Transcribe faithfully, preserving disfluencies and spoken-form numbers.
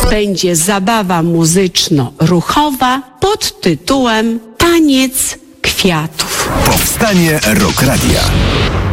będzie zabawa muzyczno-ruchowa pod tytułem Taniec Kwiatów. Powstanie Rock Radia.